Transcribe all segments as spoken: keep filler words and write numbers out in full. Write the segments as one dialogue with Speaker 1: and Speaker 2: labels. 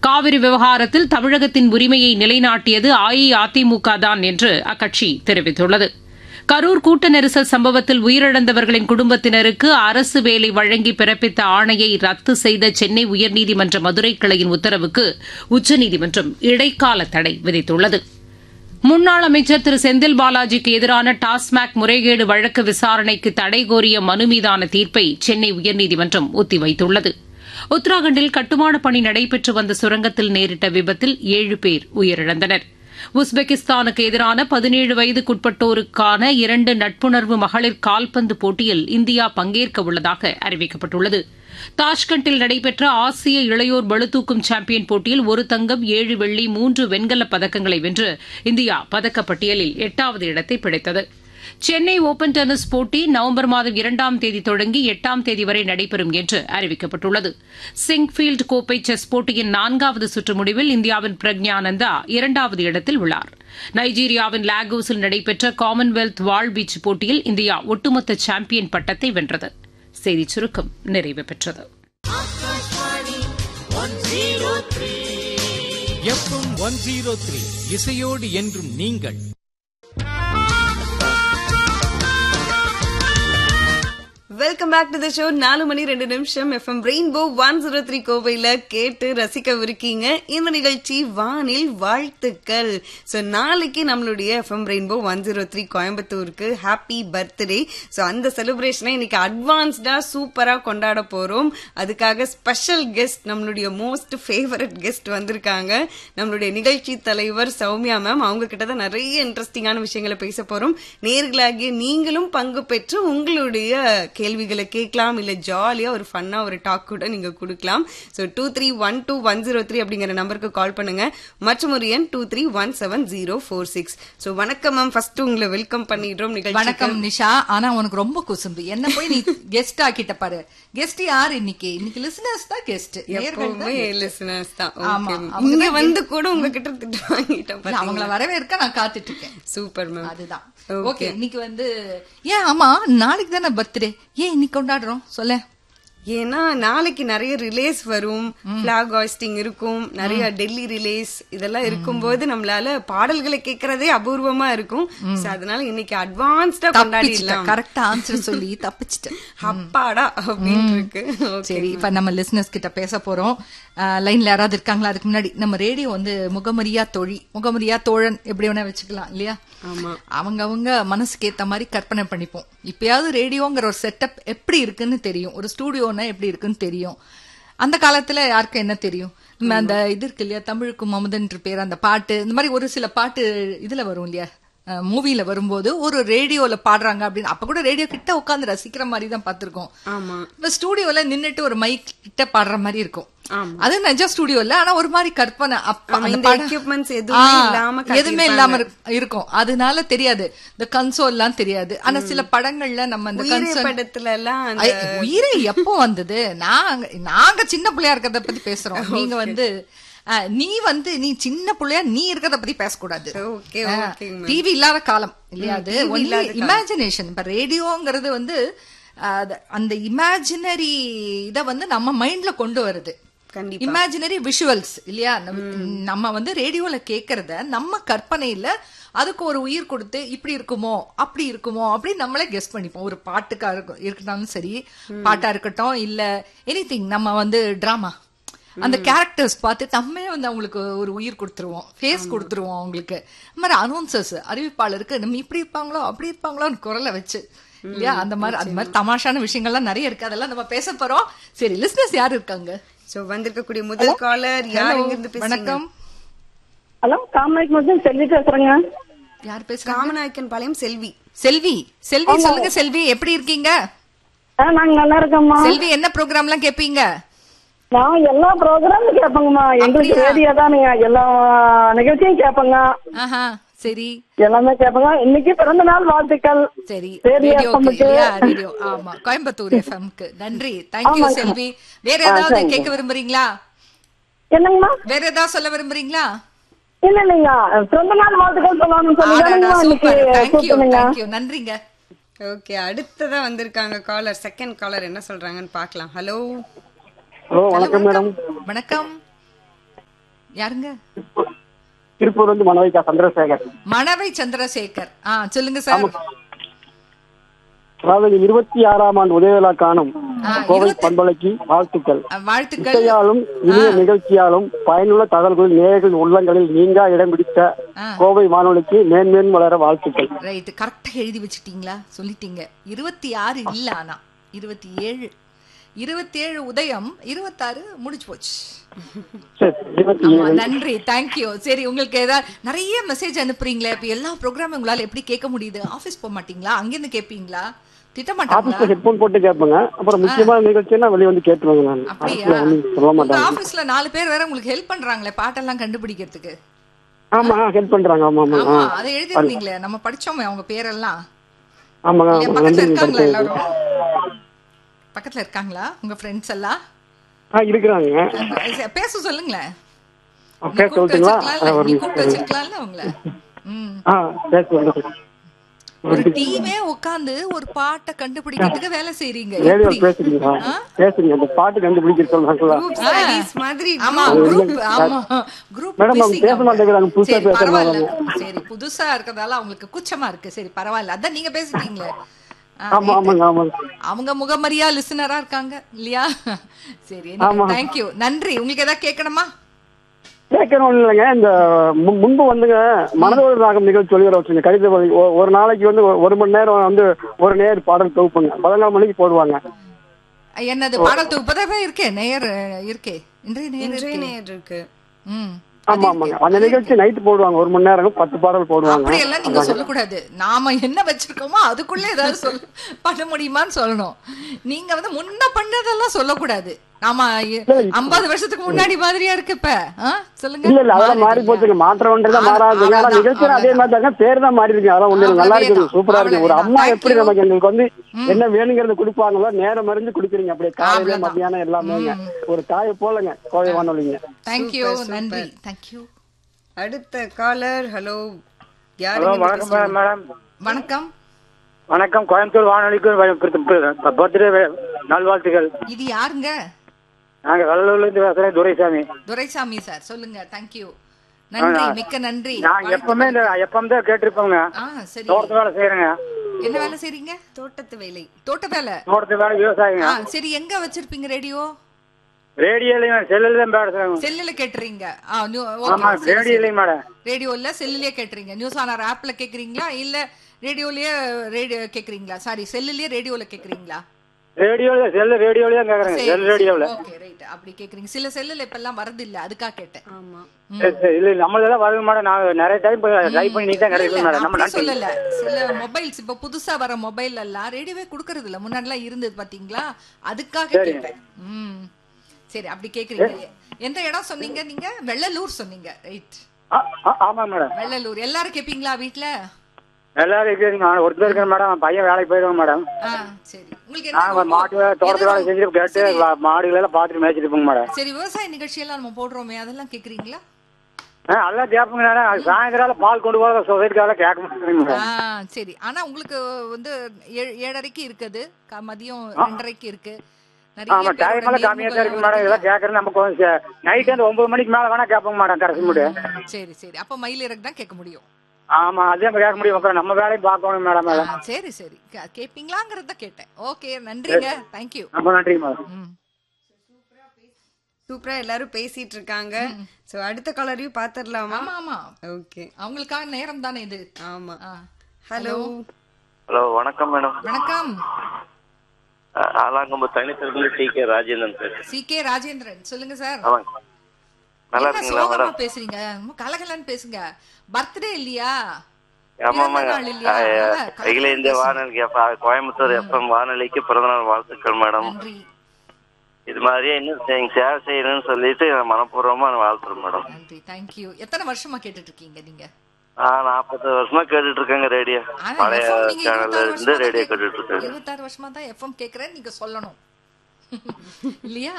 Speaker 1: காவிரி விவகாரத்தில் தமிழகத்தின் உரிமையை நிலைநாட்டியது அஇஅதிமுக தான் என்று அக்கட்சி தெரிவித்துள்ளது. கரூர் கூட்ட நெரிசல் சம்பவத்தில் உயிரிழந்தவர்களின் குடும்பத்தினருக்கு அரசு வேலை வழங்கி பிறப்பித்த ஆணையை ரத்து செய்த சென்னை உயர்நீதிமன்ற மதுரை கிளையின் உத்தரவுக்கு உச்சநீதிமன்றம் இடைக்கால தடை விதித்துள்ளது. முன்னாள் அமைச்சர் திரு செந்தில் பாலாஜிக்கு எதிரான டாஸ்மாக் முறைகேடு வழக்கு விசாரணைக்கு தடை கோரிய மனு மீதான தீர்ப்பை சென்னை உயர்நீதிமன்றம் ஒத்திவைத்துள்ளது. உத்தராகண்டில் கட்டுமானப் பணி நடைபெற்று வந்த சுரங்கத்தில் நேரிட்ட விபத்தில் ஏழு பேர் உயிரிழந்தனர். உஸ்பெகிஸ்தானுக்கு எதிரான பதினேழு வயதுக்குட்பட்டோருக்கான இரண்டு நட்புணர்வு மகளிர் கால்பந்து போட்டியில் இந்தியா பங்கேற்க உள்ளதாக அறிவிக்கப்பட்டுள்ளது. தாஷ்கண்டில் நடைபெற்ற ஆசிய இளையோர் பளுதூக்கும் சாம்பியன் போட்டியில் ஒரு தங்கம், ஏழு வெள்ளி, மூன்று வெண்கலப் பதக்கங்களை வென்று இந்தியா பதக்கப்பட்டியலில் எட்டாவது இடத்தை பிடித்தது. சென்னை ஒபன் டென்னிஸ் போட்டி நவம்பர் மாதம் இரண்டாம் தேதி தொடங்கி எட்டாம் தேதி வரை நடைபெறும் என்று அறிவிக்கப்பட்டுள்ளது. சிங்ஃபீல்டு கோப்பை செஸ் போட்டியின் நான்காவது சுற்று முடிவில் இந்தியாவின் பிரக்ஞானந்தா இரண்டாவது இடத்தில் உள்ளார். நைஜீரியாவின் லாகோஸில் நடைபெற்ற காமன்வெல்த் வாள்வீச்சு போட்டியில் இந்தியா ஒட்டுமொத்த சாம்பியன் பட்டத்தை வென்றது. செய்திச் சுருக்கம் நிறைவு பெற்றது.
Speaker 2: இசையோடு என்றும் நீங்கள்.
Speaker 3: Welcome back to the show. நாலு மணி ரெண்டு நிமிஷம் FM rainbow one zero three கோவையில கேட்டு ரசிக்கவிருக்கீங்க இந்த நிகழ்ச்சி வானில் வாழ்த்துக்கள். ஸோ நாளைக்கு நம்மளுடைய FM rainbow one zero three கோயம்புத்தூருக்கு ஹாப்பி பர்த்டே. ஸோ அந்த செலிப்ரேஷனை இன்னைக்கு அட்வான்ஸ்டா சூப்பரா கொண்டாட போறோம். அதுக்காக ஸ்பெஷல் கெஸ்ட், நம்மளுடைய மோஸ்ட் ஃபேவரட் கெஸ்ட் வந்திருக்காங்க. நம்மளுடைய நிகழ்ச்சி தலைவர் சௌமியா மேம். அவங்க கிட்ட தான் நிறைய இன்ட்ரெஸ்டிங்கான விஷயங்களை பேச போறோம். நேர்களாகிய நீங்களும் பங்கு பெற்று உங்களுடைய கேள்விகளை கேட்கலாம், இல்ல ஜாலியா ஒரு ஃபன்னா ஒரு டாக் கூட நீங்க கொடுக்கலாம். So two three one two one zero three அப்படிங்கிற நம்பருக்கு கால் பண்ணுங்க. மற்றும் ஒரு எண் two three one seven zero four six. So வணக்கம் மேம், ஃபர்ஸ்ட் உங்களை வெல்கம் பண்ணிடுறோம் நிகழ்ச்சி.
Speaker 4: வணக்கம் நிஷா. ஆனா உனக்கு ரொம்ப குசும்பு, என்ன போய் நீ கெஸ்ட் ஆக்கிட்ட பாரு. கெஸ்ட் யார் இன்னைக்கு? இன்னைக்கு லிசனர்ஸ் தான் கெஸ்ட்.
Speaker 3: எப்பவுமே லிசனர்ஸ் தான். இங்க வந்து கூட உங்ககிட்ட திட்டு வாங்கிட்டேன்.
Speaker 4: அவங்கள வரவேற்க நான் காத்துட்டு இருக்கேன்.
Speaker 3: Super ma'am.
Speaker 4: அதுதான் ஓகே. இன்னைக்கு வந்து ஏன் ஆமா நாளைக்கு தானே பர்த்டே, ஏன் இன்னைக்கு கொண்டாடுறோம் சொல்ல?
Speaker 3: ஏன்னா நாளைக்கு நிறைய ரிலேஸ் வரும், பிளாக் ஹாய்ஸ்டிங் இருக்கும், நிறைய டெல்லி ரிலேஸ் இதெல்லாம் இருக்கும்போது நம்மளால பாடல்களை கேட்கறதே அபூர்வமா இருக்கும். அதனால இன்னைக்கு அட்வான்ஸ்டா கொண்டாடிடலாம்.
Speaker 4: கரெக்டா ஆன்சர் சொல்லி தப்பிச்சிட்டேன்.
Speaker 3: அப்பாடா அப்படின்னு இருக்கு.
Speaker 4: சரி, இப்ப நம்ம லிசனர்ஸ் கிட்ட பேச போறோம். லைன்ல யாராவது இருக்காங்களா? அதுக்கு முன்னாடி நம்ம ரேடியோ வந்து முகமரியா தோழி, முகமரியா தோழன் எப்படி வேணா வச்சுக்கலாம் இல்லையா? அவங்க அவங்க மனசுக்கு ஏத்த மாதிரி கற்பனை பண்ணிப்போம். இப்பயாவது ரேடியோங்கிற ஒரு செட்டப் எப்படி இருக்குன்னு தெரியும், ஒரு ஸ்டூடியோன்னா எப்படி இருக்குன்னு தெரியும். அந்த காலத்துல யாருக்கும் என்ன தெரியும்? அந்த இது இருக்கு இல்லையா, தமிழுக்கும் அமுதன்ற பேர் அந்த பாட்டு, இந்த மாதிரி ஒரு சில பாட்டு இதுல வரும் இல்லையா, மூவில வரும்போது ஒரு ரேடியோல பாடுறாங்க அப்படின்னு அப்ப கூட ரேடியோ கிட்ட உட்காந்து ரசிக்கிற மாதிரி தான் பாத்துருக்கோம். இப்ப ஸ்டூடியோல நின்னுட்டு ஒரு மைக் கிட்ட பாடுற மாதிரி இருக்கும். அது நிஜ ஸ்டுடியோ இல்ல, ஆனா ஒரு மாதிரி கற்பனை. எதுவுமே இல்லாம இருக்கும், அதனால தெரியாது. இந்த கன்சோல் எல்லாம் தெரியாது. ஆனா சில படங்கள்ல நம்ம அந்த
Speaker 3: படத்துல எல்லாம்
Speaker 4: உயிரை எப்போ வந்தது, நாங்க நாங்க சின்ன பிள்ளையா இருக்கிறத பத்தி பேசுறோம். நீங்க வந்து நீ வந்து நீ சின்ன பிள்ளையா நீ இருக்கிறத பத்தி பேசக்கூடாது. டிவி இல்லாத காலம் இல்லையா, அது இமேஜினேஷன். இப்ப ரேடியோங்கிறது வந்து அந்த இமேஜினரி இத வந்து நம்ம மைண்ட்ல கொண்டு வருது. இமேஜினரி விஷுவல்ஸ் இல்லையா, நம்ம வந்து ரேடியோல கேக்குறத நம்ம கற்பனையில அதுக்கு ஒரு உயிர் கொடுத்து இப்படி இருக்குமோ அப்படி இருக்குமோ அப்படின்னு நம்மளே கெஸ் பண்ணிப்போம். ஒரு பாட்டுக்கா இருக்கட்டும் சரி, பாட்டா இருக்கட்டும் இல்ல எனிதிங், நம்ம வந்து டிராமா அந்த கேரக்டர்ஸ் பார்த்து நம்ம வந்து அவங்களுக்கு ஒரு உயிர் கொடுத்துருவோம், ஃபேஸ் கொடுத்துருவோம் அவங்களுக்கு. அந்த மாதிரி அனௌன்சர்ஸ், அறிவிப்பாளருக்கு நம்ம இப்படி இருப்பாங்களோ அப்படி இருப்பாங்களோன்னு குரலை வச்சு இல்லையா, அந்த மாதிரி அந்த மாதிரி தமாஷான விஷயங்கள்லாம் நிறைய இருக்கு. அதெல்லாம் நம்ம பேச போறோம். சரி, லிஸ்னர்ஸ் யாரு இருக்காங்க?
Speaker 3: சோ வந்திருக்கக்கூடிய முதல் காலர் யார், எங்க இருந்து பேசுறீங்க?
Speaker 4: வணக்கம்.
Speaker 5: ஹலோ, காமநாயக்கன் செல்வி பேசுறேங்க.
Speaker 4: யார் பேசுறாங்க?
Speaker 3: காமநாயக்கன் பாளையம் செல்வி.
Speaker 4: செல்வி, செல்வி சொல்லுங்க. செல்வி எப்படி இருக்கீங்க?
Speaker 5: நாங்க நல்லா இருக்கோம்மா.
Speaker 4: செல்வி, என்ன ப்ரோக்ராம் எல்லாம் கேப்பீங்க?
Speaker 5: நான் எல்லா ப்ரோக்ராமும் கேட்பேங்கம்மா. எங்களுக்கு ரேடியோ தான், எல்லா நிகழ்ச்சியும் கேட்பேங்க.
Speaker 4: சரி,
Speaker 5: எல்லாமே கேட்பேங்க. இன்னைக்கு பிறந்த நாள் வாழ்த்துக்கள்.
Speaker 4: சரி, ரேடியோ ஆமா கோயம்புத்தூர் எஃப்எம்க்கு நன்றி. தேங்க்யூ செல்வி. வேற ஏதாவது கேட்க விரும்புறீங்களா?
Speaker 5: என்னங்கம்மா,
Speaker 4: வேற ஏதாவது சொல்ல விரும்புறீங்களா?
Speaker 5: இல்ல இல்லைங்க, பிறந்த நாள் வாழ்த்துக்கள் சொல்லணும்னு சொல்லி.
Speaker 4: நன்றிங்க.
Speaker 3: ஓகே, அடுத்ததா வந்திருக்காங்க காலர், செகண்ட் காலர் என்ன சொல்றாங்கன்னு பாக்கலாம். ஹலோ.
Speaker 6: ஹலோ, வணக்கம் மேடம்.
Speaker 4: வணக்கம். யாருங்க?
Speaker 5: திருப்பூர் வந்து மனவைக்கா சந்திரசேகர்.
Speaker 4: மணவை சந்திரசேகர். ஆ சொல்லுங்க சார்.
Speaker 5: அதாவது இருபத்தி ஆறாம் ஆண்டு உதயவிழா காணும் கோவை பண்பலைக்கு வாழ்த்துக்கள்.
Speaker 4: வாழ்த்துக்கள்.
Speaker 5: இசையாலும் இனிய நிகழ்ச்சியாலும் பயனுள்ள தகவல்களில் நேயர்கள் உள்ளங்களில் நீங்கா இடம் பிடித்த கோவை வானொலிக்கு மேன்மேன் வளர வாழ்த்துக்கள்.
Speaker 4: ரைட், கரெக்டா எழுதி வச்சுட்டீங்களா? சொல்லிட்டீங்க. இருபத்தி ஆறு இல்ல, ஆனா இருபத்தி ஏழு இருபத்தி ஏழு உதயம், இருபத்தாறு முடிச்சு போச்சு. நன்றி, தேங்க்யூ. சரி, உங்களுக்கு ஏதாவது நிறைய மெசேஜ் அனுப்புறீங்களே, இப்ப எல்லா ப்ரோக்ராமும் உங்களால எப்படி கேட்க முடியுது? ஆபீஸ் போக மாட்டீங்களா? அங்கிருந்து கேட்பீங்களா? திட்டமாட்டாங்களா?
Speaker 5: ஹெட்போன் போட்டு கேட்பேங்க. அப்புறம் முக்கியமான நிகழ்ச்சினா வெளிய வந்து கேட்டுவாங்க. நான்
Speaker 4: அப்படியே சொல்ல மாட்டேன். ஆபீஸ்ல நாலு பேர் வேற உங்களுக்கு ஹெல்ப் பண்றாங்களே பாட்டெல்லாம் கண்டுபிடிக்கிறதுக்கு.
Speaker 5: ஆமா, ஹெல்ப் பண்றாங்க. ஆமா ஆமா
Speaker 4: ஆமா, அதை எழுதிருந்தீங்களே, நம்ம படிச்சோமே அவங்க பேரெல்லாம்.
Speaker 5: ஆமாங்க.
Speaker 4: பக்கத்துல இருக்காங்களா எல்லாரும்? பக்கத்துல இருக்காங்களா உங்க ஃப்ரெண்ட்ஸ் எல்லாம்?
Speaker 5: ஆ, இருக்காங்க.
Speaker 4: பேச சொல்லுங்களேன்.
Speaker 5: பேச சொல்றீங்களா?
Speaker 4: நீ கூப்பிட்டு வச்சிருக்கலாம்ல அவங்கள. ம்
Speaker 5: ஆ, பேச சொல்லுங்க.
Speaker 4: ஒரு டீமே உட்கார்ந்து ஒரு பாட்டை கண்டுபிடிக்கிறதுக்கு வேலை செய்றீங்க.
Speaker 5: ரேடியோ பேசுறீங்க. பேசுறீங்க, அந்த பாட்டு கண்டுபிடிக்க சொல்றாங்களா?
Speaker 3: ஸ்டடீஸ் மாதிரி.
Speaker 4: ஆமா, குரூப். ஆமா, குரூப்.
Speaker 5: மேடம் அவங்க பேச மாட்டேங்கறாங்க, புதுசா பேசுறாங்க.
Speaker 4: சரி, புதுசா இருக்கதால அவங்களுக்கு கூச்சமா இருக்கு. சரி, பரவாயில்லை. அத நீங்க பேசிட்டீங்களே.
Speaker 5: ஆமா ஆமாங்க ஆமாங்க.
Speaker 4: அவங்க முகமரியா லிசனரா இருக்காங்க இல்லையா? சரி, தேங்க் யூ. நன்றி. உங்களுக்கு ஏதாவது கேட்கணுமா?
Speaker 5: கேட்கணும் இல்லைங்க. இந்த முன்பு வந்துங்க மனதோடு ராகம் நிகழ்ச்சி சொல்லி வர வச்சுங்க. கடித ஒரு நாளைக்கு வந்து ஒரு மணி நேரம் வந்து ஒரு நேர் பாடல் தொகுப்புங்க. பதினாலு மணிக்கு போடுவாங்க.
Speaker 4: என்னது பாடல் தொகுப்பதாவே இருக்கே, நேயர் இருக்கே. இன்றைய
Speaker 3: நேயர் இருக்கு. ம்
Speaker 5: ஆமா ஆமாங்க. அந்த நிகழ்ச்சி நைட் போடுவாங்க. ஒரு மணி நேரம் பத்து பாடல் போடுவாங்க.
Speaker 4: அப்படி எல்லாம் நீங்க சொல்லக்கூடாது. நாம என்ன வச்சிருக்கோமோ அதுக்குள்ள ஏதாவது சொல்ல பண்ண முடியுமான்னு சொல்லணும். நீங்க வந்து முன்ன பண்ணதெல்லாம் சொல்லக்கூடாது. நாம ஐம்பது வருஷத்துக்கு முன்னாடி மாதிரியா இருக்கு இப்ப. சொல்லுங்க.
Speaker 5: இல்ல இல்ல, அதெல்லாம் மாறி போச்சுங்க. மாற்றம் ஒன்றதா மாறாதுங்க. ஆனா நிகழ்ச்சி அதே மாதிரி தாங்க, பேர் தான் மாறி இருக்கு. அதெல்லாம் ஒண்ணு நல்லா இருக்கு, சூப்பரா இருக்கு. ஒரு அம்மா எப்படி நமக்கு எங்களுக்கு வந்து என்ன வேணுங்கிறத கொடுப்பாங்களோ நேரம் மருந்து குடுக்குறீங்க. அப்படியே காலையில மத்தியானம் எல்லாமே ஒரு தாயை போலங்க கோவை வானொலிங்க.
Speaker 4: தேங்க்யூ, நன்றி. தேங்க்யூ.
Speaker 3: அடுத்த காலர். ஹலோ,
Speaker 6: யாரு? வணக்கம் மேடம்.
Speaker 4: வணக்கம்.
Speaker 6: வணக்கம். கோயம்புத்தூர் வானொலிக்கு பர்த்டே நல்வாழ்த்துக்கள்.
Speaker 4: இது யாருங்க?
Speaker 6: நாங்க வள்ளலூர்ல இருந்து பேசுறேன், துரைசாமி.
Speaker 4: துரைசாமி சார், சொல்லுங்க. தேங்க்யூ, நன்றி, மிக்க நன்றி.
Speaker 6: நான் எப்பவுமே இந்த எப்பவும் தான் கேட்டிருப்போங்க. தோட்டத்து வேலை செய்யறேங்க.
Speaker 4: என்ன வேலை செய்றீங்க?
Speaker 3: தோட்டத்து வேலை.
Speaker 4: தோட்ட வேலை.
Speaker 6: தோட்டத்து வேலை, விவசாயிங்க.
Speaker 4: சரி, எங்க வச்சிருப்பீங்க ரேடியோ?
Speaker 6: ரேடியோலயும் செல்லுல தான் பேசுறேன்.
Speaker 4: செல்லுல கேட்டுறீங்க?
Speaker 6: ஆமா, ரேடியோலயும் மேடம்.
Speaker 4: ரேடியோல செல்லுலயே கேட்டுறீங்க. நியூஸ் ஆனர் ஆப்ல கேக்குறீங்களா இல்ல ரேடியோலயே ரேடியோ கேக்குறீங்களா? சாரி, செல்லுலயே ரேடியோல கேக்குறீங்களா?
Speaker 6: ரேடியோல செல்ல ரேடியோலயே கேக்குறேன். செல் ரேடியோல.
Speaker 4: Okay, right. அப்படி கேக்குறீங்க. சில செல்லுல இப்ப எல்லாம் வரது இல்ல, அதுக்கா கேட்டேன்.
Speaker 3: ஆமா.
Speaker 6: இல்ல நம்மளதெல்லாம் வருது மேடம். நான் நிறைய டைம் ட்ரை பண்ணி தான் கிடைக்கும் மேடம். நம்ம
Speaker 4: சொல்லல. சில மொபைல்ஸ் இப்ப புதுசா வர மொபைல் எல்லாம் ரேடியோவே குடுக்கறது இல்ல. முன்னாடி எல்லாம் இருந்தது பாத்தீங்களா? அதுக்காக கேட்டேன். ம் சரி, அப்படி கேக்குறீங்க. எந்த இடம் சொன்னீங்க நீங்க? வெள்ளலூர் சொன்னீங்க, ரைட்?
Speaker 6: ஆமா மேடம்.
Speaker 4: வெள்ளலூர். எல்லாரும் கேப்பீங்களா வீட்ல?
Speaker 6: எல்லாரும் இருக்கீங்க. ஒருத்தர் இருக்கேன் மேடம். பையன் வேலைக்கு போயிடுவாங்க மேடம்.
Speaker 4: சரி, உங்களுக்கு என்ன
Speaker 6: மாட்டு தோட்டத்து வேலை செஞ்சு கேட்டு மாடுகள் எல்லாம் பாத்துட்டு மேய்ச்சிட்டு இருப்போங்க மேடம்.
Speaker 4: சரி, விவசாய நிகழ்ச்சி எல்லாம் நம்ம போடுறோமே, அதெல்லாம் கேக்குறீங்களா?
Speaker 6: எல்லாம் கேட்போங்க. சாயந்தரம் பால் கொண்டு போக சொசைட்டிக்காக கேட்க மாட்டேங்க.
Speaker 4: சரி, ஆனா உங்களுக்கு வந்து ஏழரைக்கு இருக்குது, மதியம் ரெண்டரைக்கு இருக்கு.
Speaker 6: ஆமா, டைம் எல்லாம் கம்மியா தான் இருக்கு மேடம். இதெல்லாம் கேக்குறது நமக்கு நைட் அந்த ஒன்பது மணிக்கு மேல வேணா கேட்போங்க மேடம். கடைசி முடியும்.
Speaker 4: சரி சரி, அப்ப மயில் இறக்கு தான் கேட்க முடியும்.
Speaker 6: ஆமா, அதே கேட்க முடியும். அப்புறம் நம்ம வேலையும் பார்க்கணும் மேடம்.
Speaker 4: சரி சரி, கேப்பீங்களாங்கிறத கேட்டேன். ஓகே, நன்றிங்க. தேங்க்யூ.
Speaker 6: ரொம்ப நன்றி மேடம்.
Speaker 3: சூப்பரா எல்லாரும் பேசிட்டு இருக்காங்க. சோ அடுத்த காலரையும் பாத்துடலாமா?
Speaker 4: ஆமா ஆமா,
Speaker 3: ஓகே.
Speaker 4: அவங்களுக்கான நேரம் தானே இது.
Speaker 3: ஆமா. ஹலோ.
Speaker 7: ஹலோ, வணக்கம் மேடம்.
Speaker 4: வணக்கம்.
Speaker 7: ஆலாங்கம்பு தனித்திலிருந்து டி கே ராஜேந்திரன் பேசுறேன்.
Speaker 4: சி கே ராஜேந்திரன், சொல்லுங்க சார்.
Speaker 7: நல்லா இருக்கீங்களா மேடம்?
Speaker 4: பேசுறீங்க, கலகலன்னு பேசுங்க. பர்த்டே இல்லையா?
Speaker 7: ஆமாமா, அகில இந்திய வானொலி கோயம்புத்தூர் எஃப்எம் வானொலிக்கு பிறந்தநாள் வாழ்த்துக்கள் மேடம். இது மாதிரியே இன்னும் சேவை செய்யணும்னு சொல்லிட்டு மனப்பூர்வமா வாழ்த்துறேன் மேடம்.
Speaker 4: நன்றி, தேங்க்யூ. எத்தனை வருஷமா கேட்டுட்டு இருக்கீங்க நீங்க?
Speaker 7: நாற்பது வருஷமா கேட்டுட்டு இருக்கேங்க ரேடியோ. பழைய சேனல்ல இருந்து ரேடியோ கேட்டுட்டு இருக்கேன்.
Speaker 4: இருபத்தாறு வருஷமா தான் எஃப்எம் கேக்குறேன் நீங்க சொல்லணும் இல்லையா?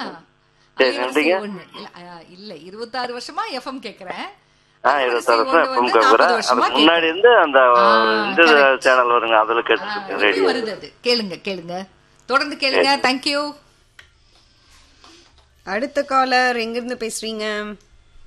Speaker 4: இல்ல, இருபத்தாறு வருஷமா எஃப்எம் கேக்குறேன்.
Speaker 7: இருபத்தாறு வருஷம் எஃப்எம் கேக்குறேன். அதுக்கு முன்னாடி இருந்து அந்த இந்த சேனல் வருங்க, அதுல கேட்டுட்டு இருக்கேன் ரேடியோ.
Speaker 4: வருது அது. கேளுங்க கேளுங்க, தொடர்ந்து கேளுங்க. தேங்க்யூ.
Speaker 3: அடுத்த காலர் எங்க இருந்து பேசுறீங்க?